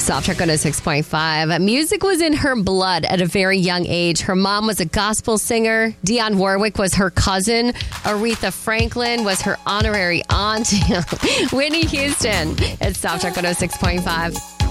Soft Track 106.5. Music was in her blood at a very young age. Her mom was a gospel singer. Dionne Warwick was her cousin. Aretha Franklin was her honorary aunt. Whitney Houston at Soft Track 106.5.